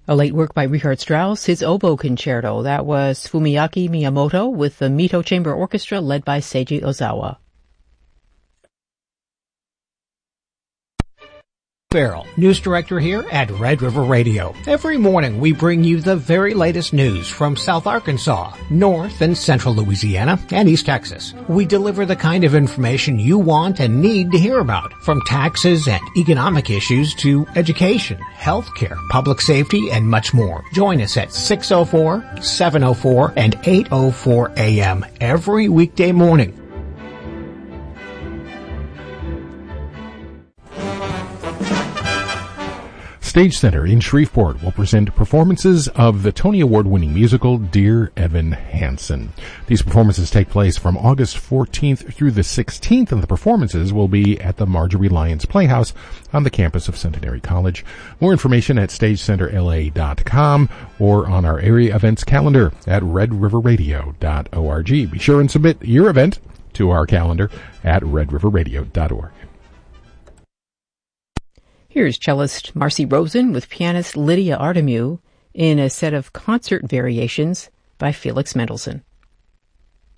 A late work by Richard Strauss, his oboe concerto. That was Fumiyaki Miyamoto with the Mito Chamber Orchestra led by Seiji Ozawa. Farrell, news director here at Red River Radio. Every morning we bring you the very latest news from South Arkansas, North and Central Louisiana, and East Texas. We deliver the kind of information you want and need to hear about, from taxes and economic issues to education, healthcare, public safety, and much more. Join us at 6:04, 7:04, and 8:04 a.m. every weekday morning. Stage Center in Shreveport will present performances of the Tony Award-winning musical Dear Evan Hansen. These performances take place from August 14th through the 16th, and the performances will be at the Marjorie Lyons Playhouse on the campus of Centenary College. More information at StageCenterLA.com or on our area events calendar at RedRiverRadio.org. Be sure and submit your event to our calendar at RedRiverRadio.org. Here's cellist Marcy Rosen with pianist Lydia Artemiou in a set of concert variations by Felix Mendelssohn.